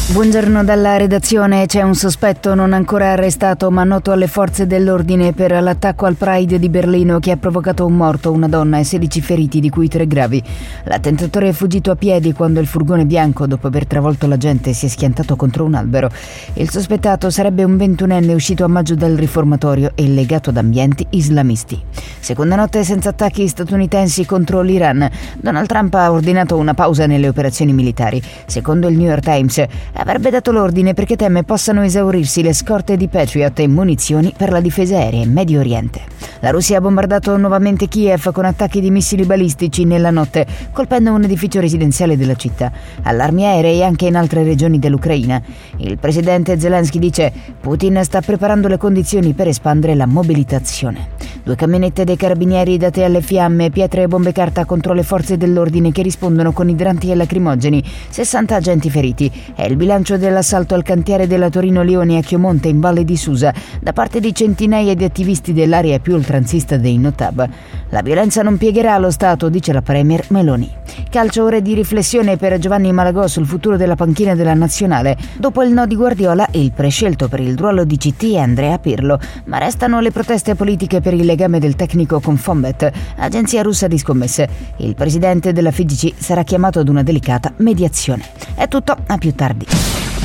Buongiorno dalla redazione. C'è un sospetto non ancora arrestato ma noto alle forze dell'ordine per l'attacco al Pride di Berlino che ha provocato un morto, una donna e 16 feriti, di cui 3 gravi. L'attentatore è fuggito a piedi quando il furgone bianco, dopo aver travolto la gente, si è schiantato contro un albero. Il sospettato sarebbe un 21enne uscito a maggio dal riformatorio e legato ad ambienti islamisti. Seconda notte senza attacchi statunitensi contro l'Iran. Donald Trump ha ordinato una pausa nelle operazioni militari. Secondo il New York Times, avrebbe dato l'ordine perché teme possano esaurirsi le scorte di Patriot e munizioni per la difesa aerea in Medio Oriente. La Russia ha bombardato nuovamente Kiev con attacchi di missili balistici nella notte, colpendo un edificio residenziale della città. Allarmi aerei anche in altre regioni dell'Ucraina. Il presidente Zelensky dice: Putin sta preparando le condizioni per espandere la mobilitazione. 2 camionette dei carabinieri date alle fiamme, pietre e bombe carta contro le forze dell'ordine che rispondono con idranti e lacrimogeni. 60 agenti feriti. È il bilancio dell'assalto al cantiere della Torino-Lioni a Chiomonte in Valle di Susa da parte di centinaia di attivisti dell'area più oltranzista dei Notab. La violenza non piegherà lo Stato, dice la premier Meloni. Calcio, ore di riflessione per Giovanni Malagò sul futuro della panchina della nazionale. Dopo il no di Guardiola, il prescelto per il ruolo di CT è Andrea Pirlo, ma restano le proteste politiche per il legame del tecnico con Fonbet, agenzia russa di scommesse. Il presidente della FIGC sarà chiamato ad una delicata mediazione. È tutto, a più tardi.